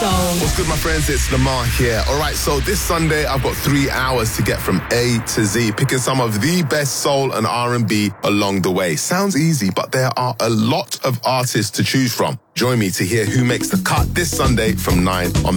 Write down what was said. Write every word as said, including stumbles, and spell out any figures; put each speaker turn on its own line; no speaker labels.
Soul.
What's good, my friends? It's Lamar here. All right, so this Sunday, I've got three hours to get from A to Z, picking some of the best soul and R and B along the way. Sounds easy, but there are a lot of artists to choose from. Join me to hear who makes the cut this Sunday from nine on